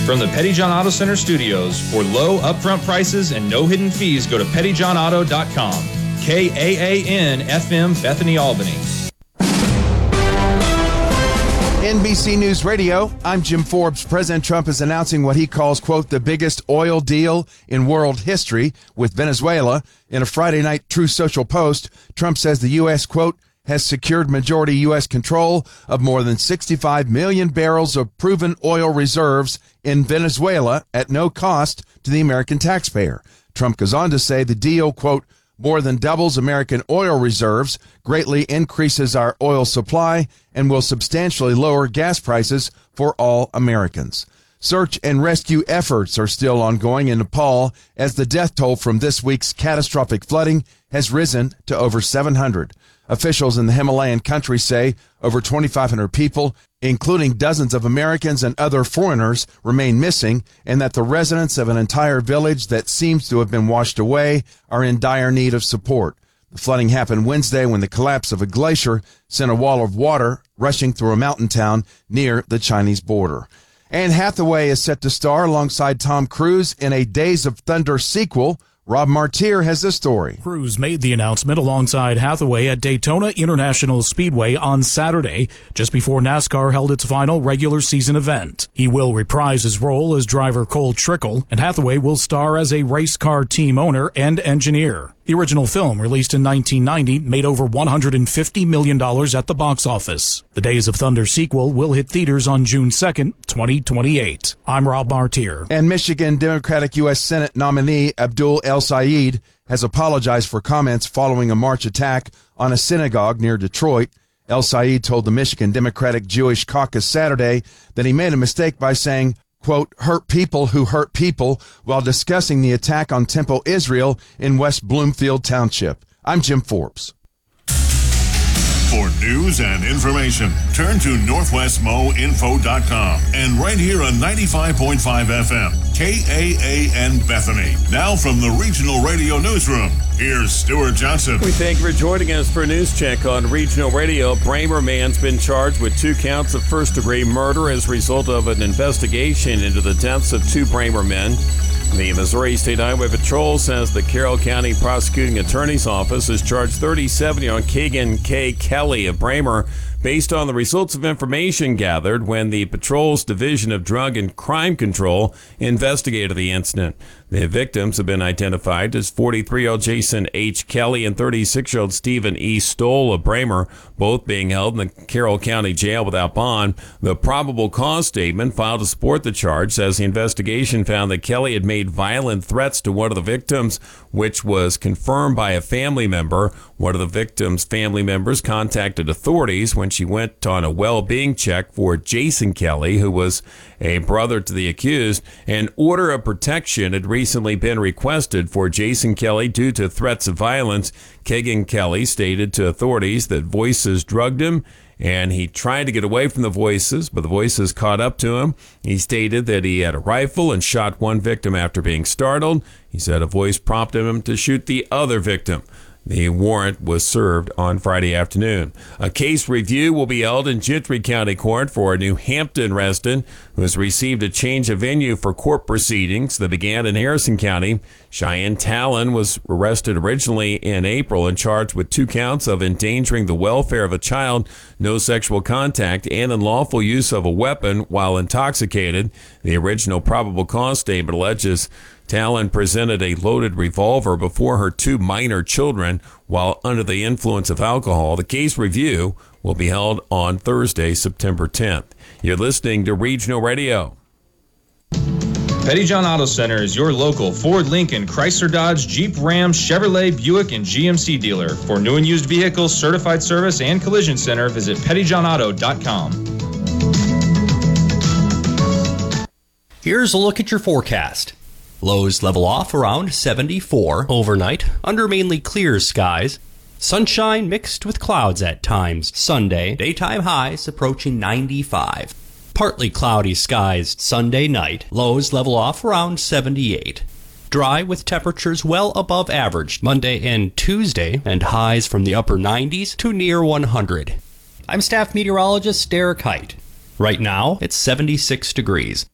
From the Petty John Auto Center studios, for low upfront prices and no hidden fees, go to pettyjohnauto.com. KAAN FM, Bethany, Albany. NBC News Radio, I'm Jim Forbes. President Trump is announcing what he calls, quote, the biggest oil deal in world history with Venezuela. In a Friday night Truth Social post, Trump says the U.S., quote, has secured majority U.S. control of more than 65 million barrels of proven oil reserves in Venezuela at no cost to the American taxpayer. Trump goes on to say the deal, quote, more than doubles American oil reserves, greatly increases our oil supply, and will substantially lower gas prices for all Americans. Search and rescue efforts are still ongoing in Nepal as the death toll from this week's catastrophic flooding has risen to over 700. Officials in the Himalayan country say over 2,500 people, including dozens of Americans and other foreigners, remain missing, and that the residents of an entire village that seems to have been washed away are in dire need of support. The flooding happened Wednesday when the collapse of a glacier sent a wall of water rushing through a mountain town near the Chinese border. Anne Hathaway is set to star alongside Tom Cruise in a Days of Thunder sequel. Rob Martier has the story. Cruise made the announcement alongside Hathaway at Daytona International Speedway on Saturday, just before NASCAR held its final regular season event. He will reprise his role as driver Cole Trickle, and Hathaway will star as a race car team owner and engineer. The original film, released in 1990, made over $150 million at the box office. The Days of Thunder sequel will hit theaters on June 2nd, 2028. I'm Rob Martier. And Michigan Democratic U.S. Senate nominee Abdul El-Sayed has apologized for comments following a March attack on a synagogue near Detroit. El-Sayed told the Michigan Democratic Jewish Caucus Saturday that he made a mistake by saying, quote, hurt people who hurt people, while discussing the attack on Temple Israel in West Bloomfield Township. I'm Jim Forbes. For news and information, turn to NorthwestMoInfo.com and right here on 95.5 FM, KAAN Bethany. Now from the Regional Radio Newsroom, here's Stuart Johnson. We thank you for joining us for a news check on Regional Radio. Bramer man's been charged with 2 counts of first-degree murder as a result of an investigation into the deaths of 2 Bramer men. The Missouri State Highway Patrol says the Carroll County Prosecuting Attorney's Office has charged 37-year-old Kagan K. Kelly of Bramer based on the results of information gathered when the patrol's Division of Drug and Crime Control investigated the incident. The victims have been identified as 43-year-old Jason H. Kelly and 36-year-old Stephen E. Stoll of Bramer, both being held in the Carroll County Jail without bond. The probable cause statement filed to support the charge says the investigation found that Kelly had made violent threats to one of the victims, which was confirmed by a family member. One of the victim's family members contacted authorities when she went on a well-being check for Jason Kelly, who was a brother to the accused. An order of protection had recently been requested for Jason Kelly due to threats of violence. Kagan Kelly stated to authorities that voices drugged him, and he tried to get away from the voices, but the voices caught up to him. He stated that he had a rifle and shot one victim after being startled. He said a voice prompted him to shoot the other victim. The warrant was served on Friday afternoon. A case review will be held in Gentry County Court for a New Hampton resident who has received a change of venue for court proceedings that began in Harrison County. Cheyenne Talon was arrested originally in April and charged with 2 counts of endangering the welfare of a child, no sexual contact, and unlawful use of a weapon while intoxicated. The original probable cause statement alleges Talon presented a loaded revolver before her 2 minor children while under the influence of alcohol. The case review will be held on Thursday, September 10th. You're listening to Regional Radio. Petty John Auto Center is your local Ford, Lincoln, Chrysler, Dodge, Jeep, Ram, Chevrolet, Buick, and GMC dealer. For new and used vehicles, certified service, and collision center, visit pettyjohnauto.com. Here's a look at your forecast. Lows level off around 74 overnight under mainly clear skies. Sunshine mixed with clouds at times. Sunday, daytime highs approaching 95. Partly cloudy skies Sunday night. Lows level off around 78. Dry with temperatures well above average Monday and Tuesday, and highs from the upper 90s to near 100. I'm staff meteorologist Derek Height. Right now, it's 76 degrees.